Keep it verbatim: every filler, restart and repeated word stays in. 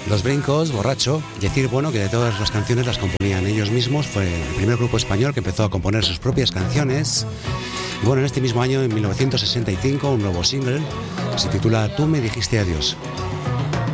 Los Brincos, Borracho, y decir, bueno, que de todas las canciones las componían ellos mismos. Fue el primer grupo español que empezó a componer sus propias canciones. Y bueno, en este mismo año, en mil novecientos sesenta y cinco, un nuevo single se titula Tú me dijiste adiós.